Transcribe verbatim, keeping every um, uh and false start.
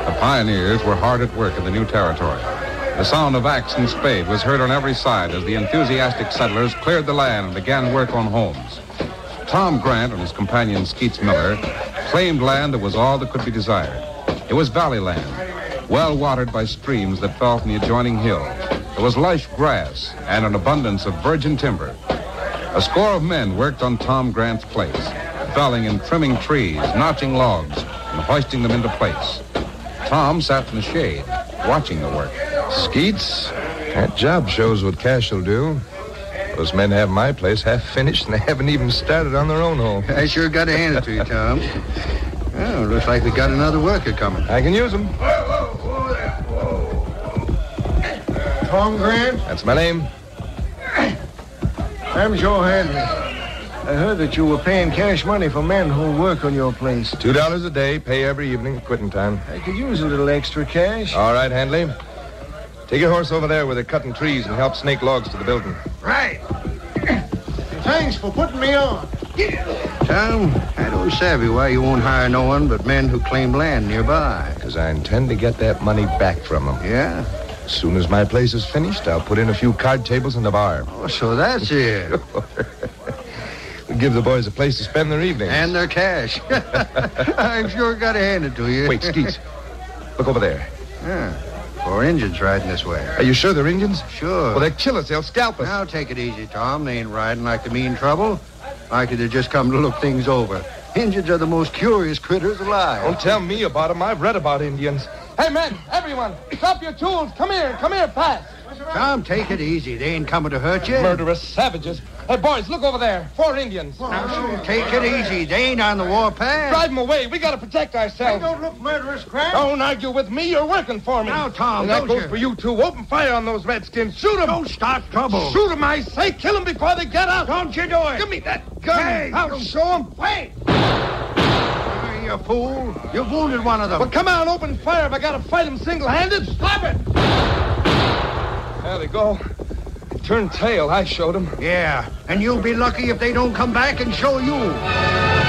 The pioneers were hard at work in the new territory. The sound of axe and spade was heard on every side as the enthusiastic settlers cleared the land and began work on homes. Tom Grant and his companion Skeets Miller claimed land that was all that could be desired. It was valley land, well watered by streams that fell from the adjoining hill. There was lush grass and an abundance of virgin timber. A score of men worked on Tom Grant's place, felling and trimming trees, notching logs, and hoisting them into place. Tom sat in the shade, watching the work. Skeets, that job shows what cash will do. Those men have my place half finished, and they haven't even started on their own hole. I sure got to hand it to you, Tom. Well, looks like we got another worker coming. I can use them. Tom Grant? That's my name. I'm Joe Hadley. I heard that you were paying cash money for men who work on your place. Two dollars a day, pay every evening at quitting time. I could use a little extra cash. All right, Handley. Take your horse over there where they're cutting trees and help snake logs to the building. Right. Thanks for putting me on. Tom, I don't savvy why you won't hire no one but men who claim land nearby. Because I intend to get that money back from them. Yeah? As soon as my place is finished, I'll put in a few card tables in the bar. Oh, so that's it. We'll give the boys a place to spend their evenings. And their cash. I've sure got to hand it to you. Wait, Skeets. Look over there. Yeah. Four Indians riding this way. Are you sure they're Indians? Sure. Well, they'll kill us. They'll scalp us. Now, take it easy, Tom. They ain't riding like the mean trouble. Likely they just come to look things over. Indians are the most curious critters alive. Don't tell me about them. I've read about Indians. Hey, men, everyone, drop your tools. Come here, come here, fast. Tom, take it easy. They ain't coming to hurt you. Murderous savages. Hey, boys, look over there. Four Indians. Now, sure, take it easy. They ain't on the warpath. Drive them away. We got to protect ourselves. They don't look murderous, Grant. Don't argue with me. You're working for me. Now, Tom, and that don't goes you... for you, too. Open fire on those redskins. Shoot them. Don't start trouble. Shoot them, I say. Kill them before they get out. Don't you do it. Give me that gun. Hey, I'll don't- show them. Wait. You fool. You've wounded one of them. Well, come on, open fire if I got to fight them single-handed. Stop it. There they go. They turned tail. I showed them. Yeah, and you'll be lucky if they don't come back and show you.